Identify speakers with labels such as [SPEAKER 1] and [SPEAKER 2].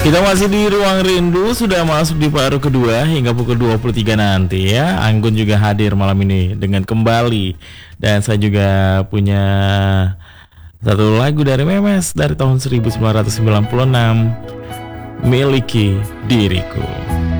[SPEAKER 1] Kita masih di Ruang Rindu, sudah masuk di paruh kedua hingga pukul 23 nanti ya. Anggun juga hadir malam ini dengan kembali. Dan saya juga punya satu lagu dari Memes dari tahun 1996, Miliki Diriku.